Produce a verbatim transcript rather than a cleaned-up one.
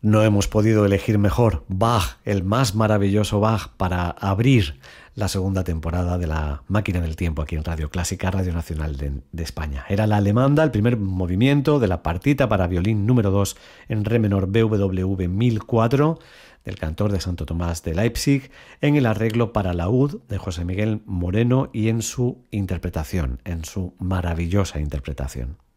No hemos podido elegir mejor Bach, el más maravilloso Bach, para abrir la segunda temporada de La Máquina del Tiempo aquí en Radio Clásica, Radio Nacional de, de España. Era la alemanda, el primer movimiento de la partita para violín número dos en re menor B W V mil cuatro del cantor de Santo Tomás de Leipzig, en el arreglo para laúd de José Miguel Moreno y en su interpretación, en su maravillosa interpretación.